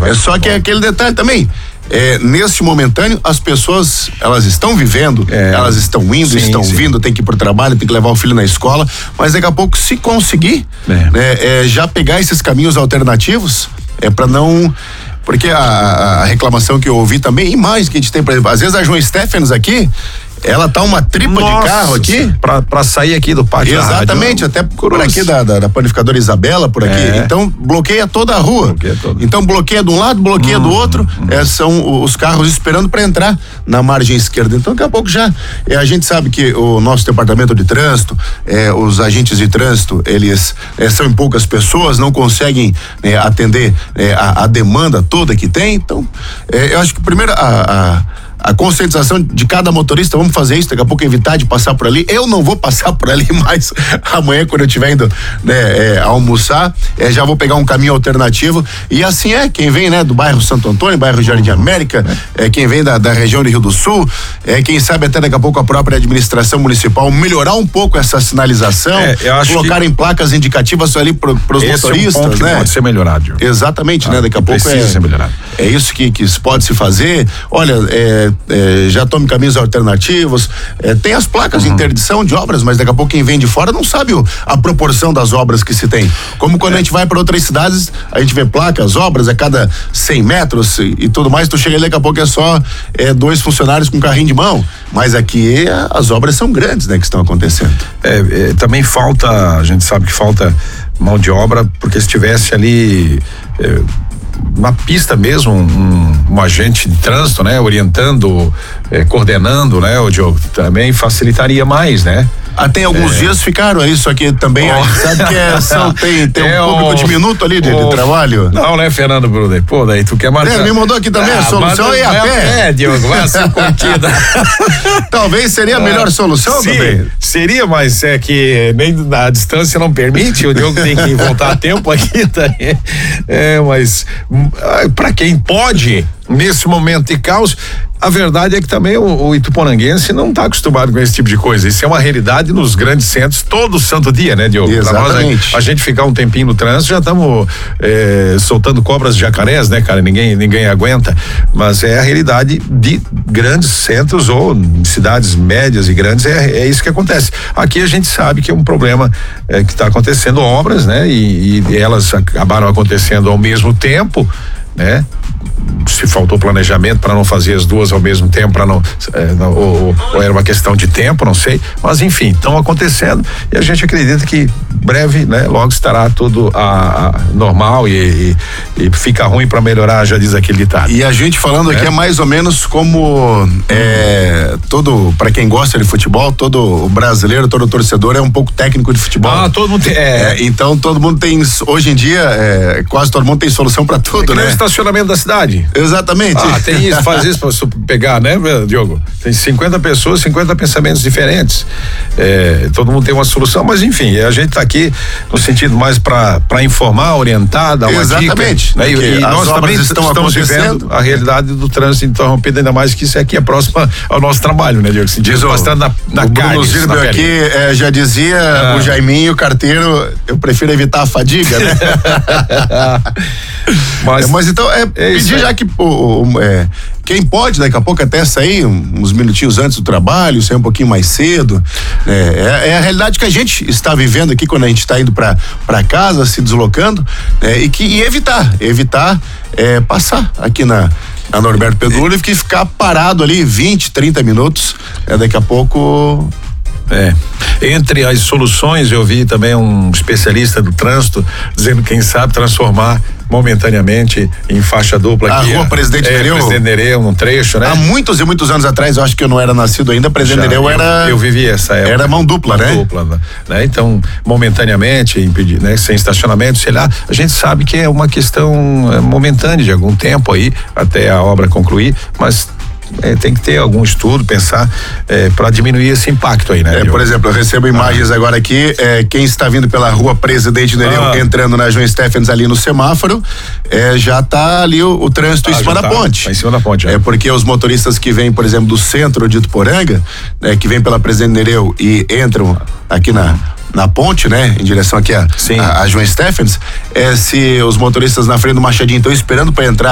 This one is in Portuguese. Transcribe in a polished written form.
É só que é aquele detalhe também. Neste momentâneo, as pessoas, elas estão vivendo, elas estão indo, estão vindo, tem que ir pro trabalho, tem que levar o filho na escola, mas daqui a pouco, se conseguir, já pegar esses caminhos alternativos, para não... Porque a reclamação que eu ouvi também, e mais que a gente tem, por exemplo, às vezes a João Stephens aqui, ela tá uma tripa de carro aqui. Pra sair aqui do pátio. Exatamente, da rádio, até por aqui da panificadora Isabela, por aqui. Então, bloqueia toda a rua. Então, bloqueia de um lado, bloqueia do outro. São os carros esperando para entrar na margem esquerda. Então, daqui a pouco já. A gente sabe que o nosso departamento de trânsito, os agentes de trânsito, eles são em poucas pessoas, não conseguem atender a demanda toda que tem. Então, eu acho que primeiro a conscientização de cada motorista, vamos fazer isso, daqui a pouco evitar de passar por ali. Eu não vou passar por ali mais amanhã, quando eu estiver indo almoçar, já vou pegar um caminho alternativo, e assim quem vem do bairro Santo Antônio, bairro Jardim América, quem vem da região do Rio do Sul, quem sabe até daqui a pouco a própria administração municipal melhorar um pouco essa sinalização, colocarem placas indicativas ali pros motoristas, é um ponto que pode ser melhorado. Exatamente, daqui a pouco precisa ser melhorado. É isso que pode se fazer. Olha, já tome caminhos alternativos, tem as placas de interdição de obras, mas daqui a pouco quem vem de fora não sabe a proporção das obras que se tem. Como quando a gente vai para outras cidades, a gente vê placas, obras a cada 100 metros e tudo mais, tu chega ali, daqui a pouco é só 2 funcionários com carrinho de mão, mas aqui as obras são grandes, que estão acontecendo. Também falta, a gente sabe que falta mão de obra, porque se tivesse ali na pista mesmo, um agente de trânsito, orientando, coordenando, o Diogo, também facilitaria mais, Até alguns dias ficaram isso aqui também, a gente sabe que tem um público diminuto ali de trabalho. Não, Fernando Bruder? Pô, daí tu quer marcar. Me mandou aqui também a solução e a pé. Diogo, vai assim curtida. Talvez seria a melhor solução também. Seria, mas é que nem a distância não permite, o Diogo tem que voltar a tempo aqui também. Mas pra quem pode, nesse momento de caos, a verdade é que também o ituporanguense não está acostumado com esse tipo de coisa. Isso é uma realidade nos grandes centros todo santo dia, Diogo? Exatamente. Pra nós, a gente ficar um tempinho no trânsito, já estamos soltando cobras de jacarés, cara? Ninguém aguenta. Mas é a realidade de grandes centros ou cidades médias e grandes, é isso que acontece. Aqui a gente sabe que é um problema que está acontecendo obras, e elas acabaram acontecendo ao mesmo tempo, se faltou planejamento para não fazer as duas ao mesmo tempo, para não, ou era uma questão de tempo, não sei, mas enfim, estão acontecendo e a gente acredita que breve, logo estará tudo normal e fica ruim para melhorar, já diz aquele ditado. E a gente falando aqui é mais ou menos como para quem gosta de futebol, todo brasileiro, todo torcedor é um pouco técnico de futebol. Todo mundo tem. Então todo mundo tem, hoje em dia, quase todo mundo tem solução para tudo, o estacionamento da cidade. Exatamente. Tem isso, faz isso pra você pegar, Diogo? Tem 50 pessoas, 50 pensamentos diferentes. Todo mundo tem uma solução, mas enfim, a gente tá aqui no sentido mais para informar, orientar, dar uma Exatamente, dica. E nós também estamos vivendo a realidade do trânsito interrompido, ainda mais que isso aqui é próximo ao nosso trabalho, Diogo? Sentimos bastante na carne. O Bruno aqui já dizia, o Jaiminho, carteiro, eu prefiro evitar a fadiga, Mas então, pedir já que quem pode, daqui a pouco até sair uns minutinhos antes do trabalho, sair um pouquinho mais cedo, é a realidade que a gente está vivendo aqui quando a gente está indo para casa, se deslocando, e evitar passar aqui na Norberto Pedro que ficar parado ali 20, 30 minutos, daqui a pouco. Entre as soluções, eu vi também um especialista do trânsito dizendo quem sabe transformar momentaneamente em faixa dupla aqui. A rua Presidente Nereu. Presidente Nereu, num trecho, Há muitos e muitos anos atrás, eu acho que eu não era nascido ainda, Presidente Nereu era... Eu vivi essa época. Era mão dupla, Então, momentaneamente, impedir, sem estacionamento, sei lá, a gente sabe que é uma questão momentânea de algum tempo aí, até a obra concluir, mas tem que ter algum estudo, pensar para diminuir esse impacto aí, por exemplo, eu recebo imagens agora aqui, quem está vindo pela rua Presidente Nereu, entrando na João Stephens ali no semáforo, já está ali o trânsito em cima da ponte. Em cima da ponte. Porque os motoristas que vêm, por exemplo, do centro de Ituporanga, que vêm pela Presidente Nereu e entram aqui na ponte, em direção aqui a João Stephens, se os motoristas na frente do Machadinho estão esperando para entrar